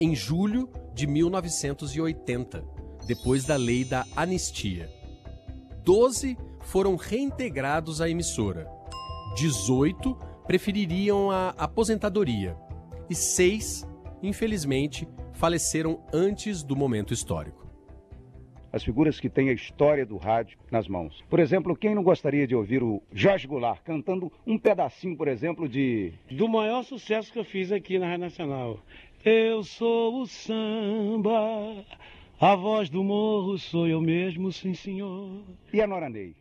em julho de 1980, depois da lei da anistia. 12 foram reintegrados à emissora. 18 prefeririam a aposentadoria. E 6, infelizmente, faleceram antes do momento histórico. As figuras que têm a história do rádio nas mãos. Por exemplo, quem não gostaria de ouvir o Jorge Goulart cantando um pedacinho, por exemplo, do maior sucesso que eu fiz aqui na Rádio Nacional. Eu sou o samba, a voz do morro sou eu mesmo, sim senhor. E a Nora Ney?